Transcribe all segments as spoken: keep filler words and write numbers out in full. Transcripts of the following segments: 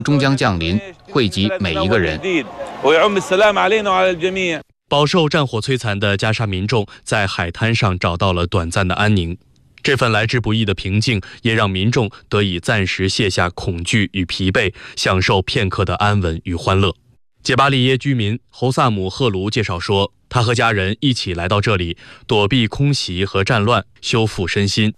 终将降临，惠及每一个人。 饱受战火摧残的加沙民众在海滩上找到了短暂的安宁，这份来之不易的平静，也让民众得以暂时卸下恐惧与疲惫，享受片刻的安稳与欢乐。杰巴利耶居民侯萨姆赫卢介绍说，他和家人一起来到这里，躲避空袭和战乱，修复身心。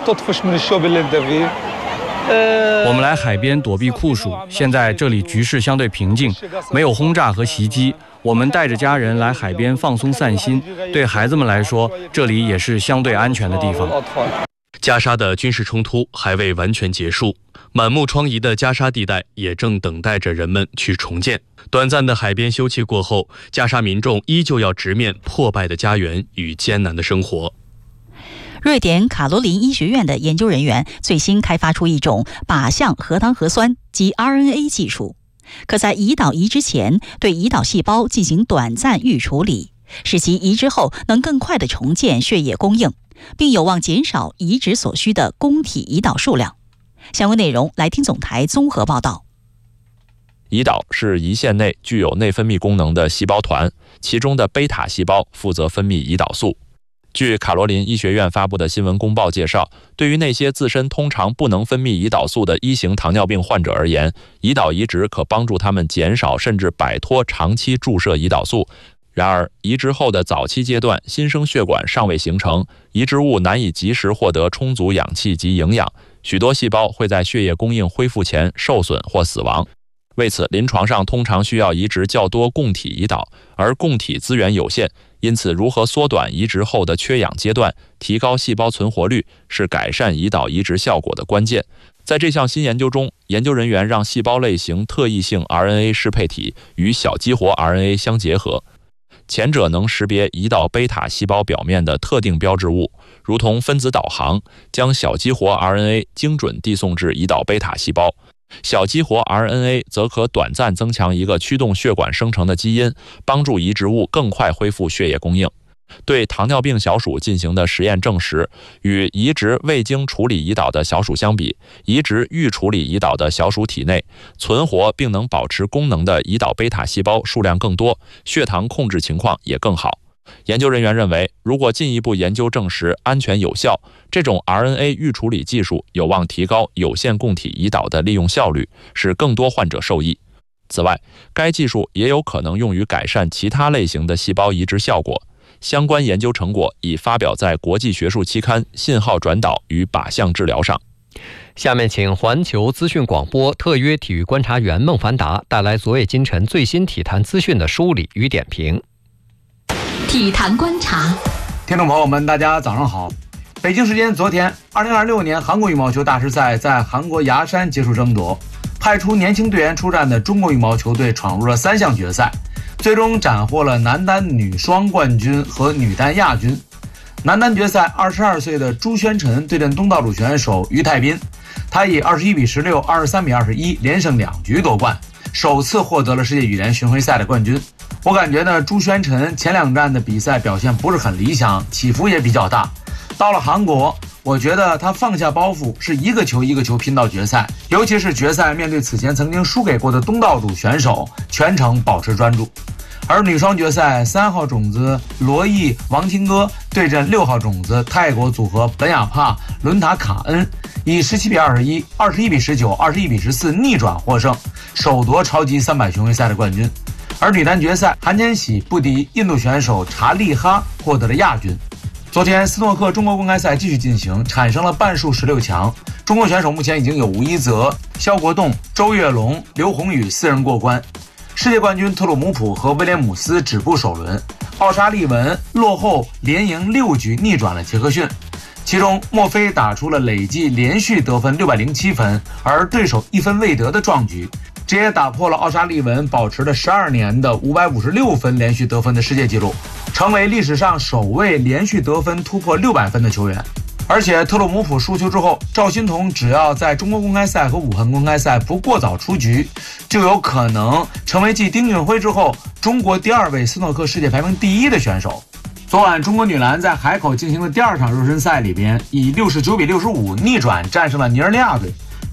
我们来海边躲避酷暑，现在这里局势相对平静，没有轰炸和袭击。我们带着家人来海边放松散心，对孩子们来说，这里也是相对安全的地方。 加沙的军事冲突还未完全结束，满目疮痍的加沙地带也正等待着人们去重建。短暂的海边休憩过后，加沙民众依旧要直面破败的家园与艰难的生活。 瑞典卡罗琳医学院的研究人员最新开发出一种靶向核糖核酸及 R N A 技术，可在胰岛移植前对胰岛细胞进行短暂预处理，使其移植后能更快地重建血液供应，并有望减少移植所需的供体胰岛数量。相关内容来听总台综合报道。 胰岛是胰腺内具有内分泌功能的细胞团，其中的贝塔细胞负责分泌胰岛素。据卡罗琳医学院发布的新闻公报介绍，对于那些自身通常不能分泌胰岛素的一型糖尿病患者而言，胰岛移植可帮助他们减少甚至摆脱长期注射胰岛素。然而，移植后的早期阶段，新生血管尚未形成，移植物难以及时获得充足氧气及营养，许多细胞会在血液供应恢复前受损或死亡。为此，临床上通常需要移植较多供体胰岛，而供体资源有限，因此如何缩短移植后的缺氧阶段，提高细胞存活率，是改善胰岛移植效果的关键。在这项新研究中，研究人员让细胞类型特异性 R N A 适配体与小激活 R N A 相结合，前者能识别胰岛贝塔细胞表面的特定标志物，如同分子导航，将小激活 R N A 精准递送至胰岛贝塔细胞。小激活 R N A 则可短暂增强一个驱动血管生成的基因，帮助移植物更快恢复血液供应。对糖尿病小鼠进行的实验证实，与移植未经处理胰岛的小鼠相比，移植预处理胰岛的小鼠体内存活并能保持功能的胰岛贝塔细胞数量更多，血糖控制情况也更好。研究人员认为，如果进一步研究证实安全有效，这种 R N A 预处理技术有望提高有限供体胰岛的利用效率，使更多患者受益。此外，该技术也有可能用于改善其他类型的细胞移植效果。相关研究成果已发表在国际学术期刊《信号转导与靶向治疗》上。 下面请环球资讯广播特约体育观察员孟凡达带来昨夜今晨最新体坛资讯的梳理与点评。 体坛观察， 听众朋友们，大家早上好。北京时间昨天，二零二六年韩国羽毛球大师赛在韩国牙山结束争夺，派出年轻队员出战的中国羽毛球队闯入了三项决赛，最终斩获了男单、女双冠军和女单亚军。男单决赛，二十二岁的朱轩晨对阵东道主选手于泰斌，他以二十一比十六、二十三比二十一连胜两局夺冠，首次获得了世界羽联巡回赛的冠军。我感觉呢，朱轩晨前两站的比赛表现不是很理想，起伏也比较大。到了韩国，我觉得他放下包袱，是一个球一个球拼到决赛，尤其是决赛面对此前曾经输给过的东道主选手，全程保持专注。而女双决赛，三号种子罗毅、王清歌对阵六号种子泰国组合本雅帕、伦塔卡恩，以十七比二十一、二十一比十九、二十一比十四逆转获胜，首夺超级三百巡回赛的冠军。而女单决赛，韩千玺不敌印度选手查利哈，获得了亚军。昨天斯诺克中国公开赛继续进行，产生了半数十六强，中国选手目前已经有吴一泽、肖国栋、周跃龙、刘宏宇四人过关。世界冠军特鲁姆普和威廉姆斯止步首轮，奥沙利文落后连赢六局逆转了杰克逊，其中墨菲打出了累计连续得分六百零七分，而对手一分未得的壮举，这也打破了奥沙利文保持了十二年的五百五十六分连续得分的世界纪录，成为历史上首位连续得分突破六百分的球员。而且特鲁姆普输球之后，赵心童只要在中国公开赛和武汉公开赛不过早出局，就有可能成为继丁俊晖之后中国第二位斯诺克世界排名第一的选手。昨晚中国女篮在海口进行的第二场热身赛里边，以六十九比六十五逆转战胜了尼日利亚队，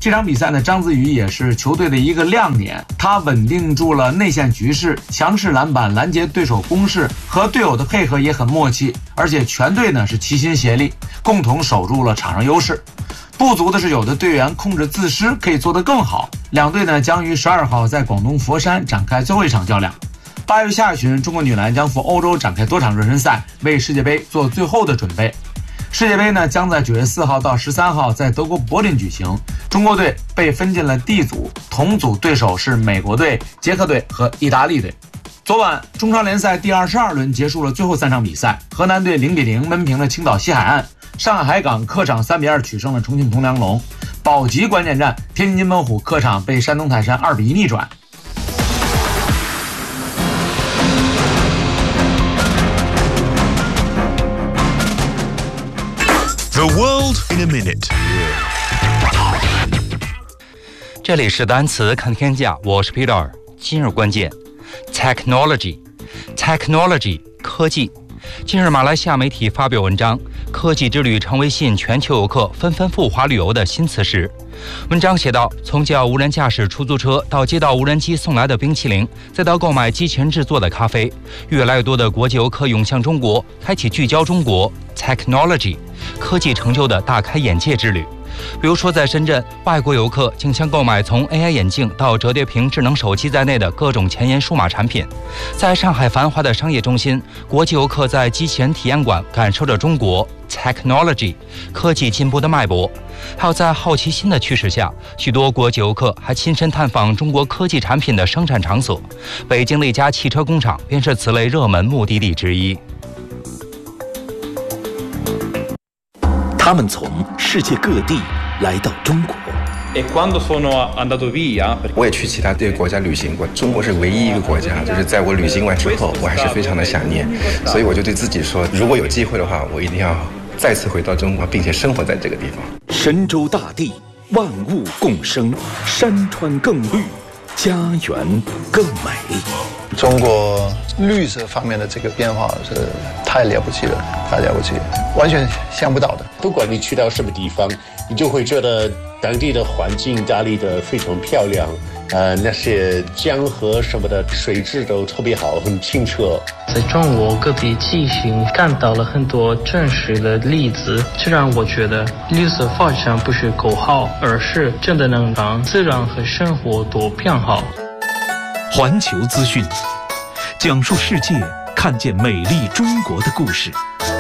这场比赛呢，章子怡也是球队的一个亮点，她稳定住了内线局势，强势篮板拦截对手攻势，和队友的配合也很默契，而且全队呢是齐心协力，共同守住了场上优势。不足的是，有的队员控制自失可以做得更好。两队呢将于十二号在广东佛山展开最后一场较量。八月下旬，中国女篮将赴欧洲展开多场热身赛，为世界杯做最后的准备。世界杯呢将在九月四号到十三号在德国柏林举行。中国队被分进了 D 组，同组对手是美国队、捷克队和意大利队。昨晚中超联赛第二十二轮结束了最后三场比赛，河南队零比零闷平了青岛西海岸，上海海港客场三比二取胜了重庆铜梁龙。保级关键战，天津津门虎客场被山东泰山二比一逆转。 The world in a minute。 这里是单词看天下，我是 Peter。今日关键 ，technology，technology technology, 科技。近日，马来西亚媒体发表文章，科技之旅成为吸引全球游客纷纷赴华旅游的新词时。文章写道，从叫无人驾驶出租车到接到无人机送来的冰淇淋，再到购买机器人制作的咖啡，越来越多的国际游客涌向中国，开启聚焦中国 technology 科技成就的大开眼界之旅。比如说，在深圳，外国游客竞相购买从 A I 眼镜到折叠屏智能手机在内的各种前沿数码产品；在上海繁华的商业中心，国际游客在机器人体验馆感受着中国 technology 科技进步的脉搏。还有在好奇心的驱使下，许多国际游客还亲身探访中国科技产品的生产场所。北京的一家汽车工厂便是此类热门目的地之一。 他们从世界各地来到中国。 我也去其他这个国家旅行过，中国是唯一一个国家，就是在我旅行完之后，我还是非常的想念，所以我就对自己说，如果有机会的话，我一定要再次回到中国，并且生活在这个地方。 神州大地，万物共生，山川更绿，家园更美丽。 中国绿色方面的这个变化是太了不起了，太了不起，完全想不到的。 不管你去到什么地方，你就会觉得当地的环境打理得非常漂亮，呃，那些江河什么的水质都特别好，很清澈。 在中国各地骑行看到了很多真实的例子，这让我觉得绿色发展不是口号，而是真的能让自然和生活都变好。 环球资讯，讲述世界看见美丽中国的故事。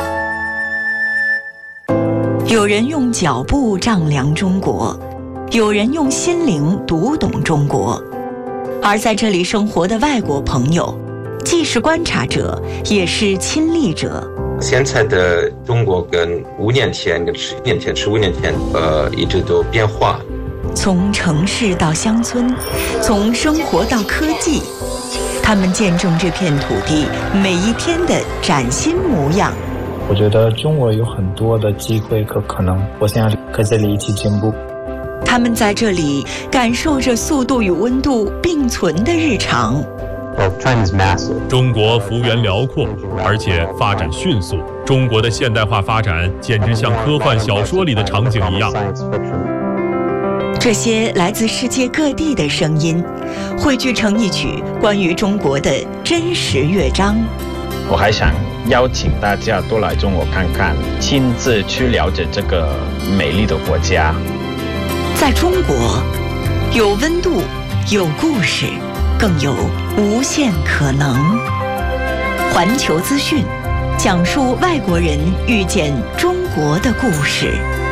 有人用脚步丈量中国，有人用心灵读懂中国。而在这里生活的外国朋友，既是观察者，也是亲历者。 现在的中国跟五年前、跟十年前、十五年前，呃，一直都变化。 从城市到乡村，从生活到科技，他们见证这片土地每一天的崭新模样。 我觉得中国有很多的机会和可能，我想和这里一起进步。 他们在这里感受着速度与温度并存的日常。 中国幅员辽阔，而且发展迅速。中国的现代化发展简直像科幻小说里的场景一样。 这些来自世界各地的声音，汇聚成一曲关于中国的真实乐章。 我还想邀请大家多来中国看看，亲自去了解这个美丽的国家。 在中国，有温度，有故事，更有无限可能。环球资讯，讲述外国人遇见中国的故事。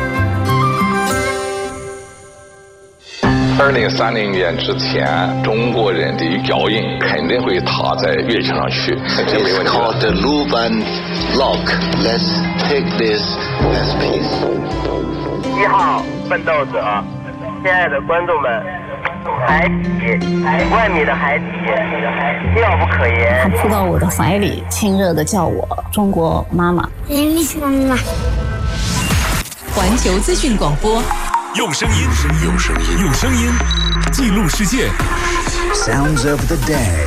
二零三零年之前，中国人的脚印肯定会踏在月球上去。 It's called the Luban Lock. Let's take this as peace. 一号奋斗者，亲爱的观众们，海底，外面的海底，妙不可言。 他扑到我的怀里，亲热地叫我中国妈妈。 妈妈。 环球资讯广播。 用声音，用声音，用声音记录世界。Sounds of the day。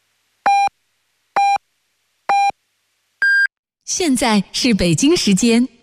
现在是北京时间